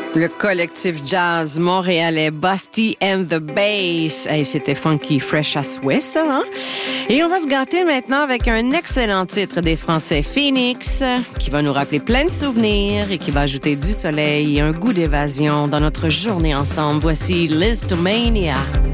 Le collectif jazz montréalais Busty and the Bass. Hey, c'était funky, fresh à souhait, ça, hein? Et on va se gâter maintenant avec un excellent titre des Français, Phoenix, qui va nous rappeler plein de souvenirs et qui va ajouter du soleil et un goût d'évasion dans notre journée ensemble. Voici Liz to Mania.